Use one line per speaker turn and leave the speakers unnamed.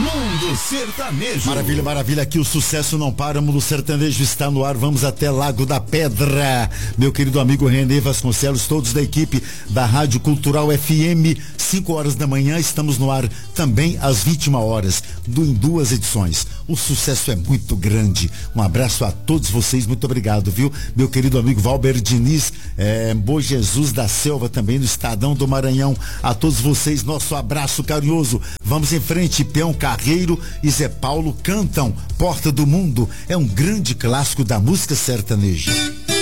Mundo Sertanejo.
Maravilha, maravilha, aqui o sucesso não para, Mundo Sertanejo está no ar, vamos até Lago da Pedra. Meu querido amigo Renê Vasconcelos, todos da equipe da Rádio Cultural FM, 5 horas da manhã, estamos no ar também às 21 horas, em 2 edições. O sucesso é muito grande. Um abraço a todos vocês, muito obrigado, viu? Meu querido amigo Valber Diniz, Bom Jesus da Selva, também no Estadão do Maranhão. A todos vocês, nosso abraço carinhoso. Vamos em frente, Peão Carreiro e Zé Paulo cantam Porta do Mundo. É um grande clássico da música sertaneja.